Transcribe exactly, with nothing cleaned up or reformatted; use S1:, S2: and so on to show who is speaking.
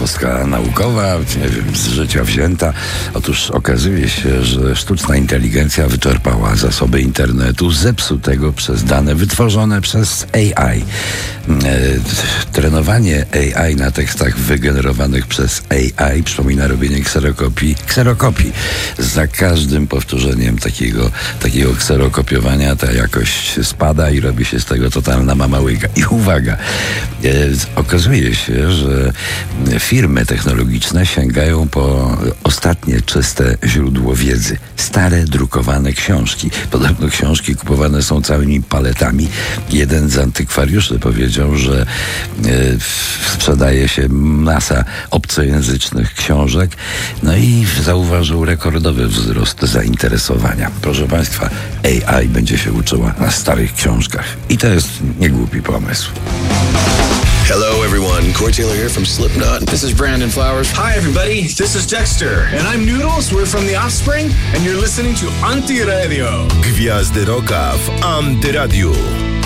S1: ciekawostka naukowa, nie wiem, z życia wzięta. Otóż okazuje się, że sztuczna inteligencja wyczerpała zasoby internetu zepsutego przez dane wytworzone przez A I. E, trenowanie A I na tekstach wygenerowanych przez A I przypomina robienie kserokopii, kserokopii. Za każdym powtórzeniem takiego, takiego kserokopiowania ta jakość spada i robi się z tego totalna mama łyga. I uwaga, e, okazuje się, że firmy technologiczne sięgają po ostatnie czyste źródło wiedzy. Stare, drukowane książki. Podobno książki kupowane są całymi paletami. Jeden z antykwariuszy powiedział, że e, sprzedaje się masa obcojęzycznych książek. No i zauważył rekordowy wzrost zainteresowania. Proszę Państwa, A I będzie się uczyła na starych książkach. I to jest niegłupi pomysł.
S2: Hello, everyone. Corey Taylor here from Slipknot.
S3: This is Brandon Flowers.
S4: Hi, everybody. This is Dexter. And I'm Noodles. We're from The Offspring. And you're listening to Anti Radio.
S2: Gwiazdy Rocka w Antyradiu.